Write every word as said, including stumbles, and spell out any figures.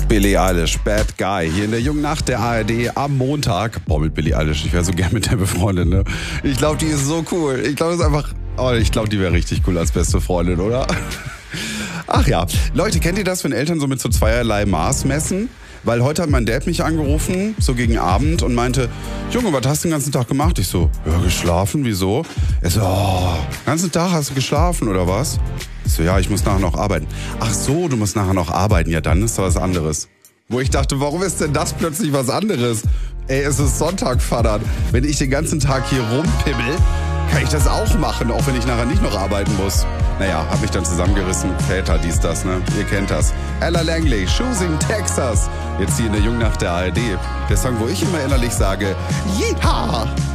Billie Eilish, Bad Guy, hier in der Jungen Nacht der A R D am Montag. Boah, mit Billie Eilish, ich wäre so gern mit der befreundet, ne? Ich glaube, die ist so cool. Ich glaube, das ist einfach, oh, ich glaube, die wäre richtig cool als beste Freundin, oder? Ach ja, Leute, kennt ihr das, wenn Eltern so mit so zweierlei Maß messen? Weil heute hat mein Dad mich angerufen, so gegen Abend, und meinte, Junge, was hast du den ganzen Tag gemacht? Ich so, ja, geschlafen, wieso? Er so, oh, den ganzen Tag hast du geschlafen, oder was? Ich so, ja, ich muss nachher noch arbeiten. Ach so, du musst nachher noch arbeiten, ja, dann ist da was anderes. Wo ich dachte, warum ist denn das plötzlich was anderes? Ey, es ist Sonntag, Vater. Wenn ich den ganzen Tag hier rumpimmel, kann ich das auch machen, auch wenn ich nachher nicht noch arbeiten muss. Naja, hab mich dann zusammengerissen. Väter, dies, das, ne? Ihr kennt das. Ella Langley, Choosing Texas. Jetzt hier in der Jungen Nacht der A R D. Der Song, wo ich immer innerlich sage, Yeehaw!